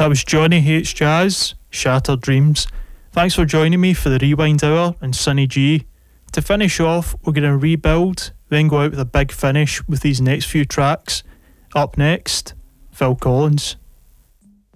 That was Johnny Hates Jazz, Shattered Dreams. Thanks for joining me for the Rewind Hour and Sunny G. To finish off, we're going to rebuild, then go out with a big finish with these next few tracks. Up next, Phil Collins.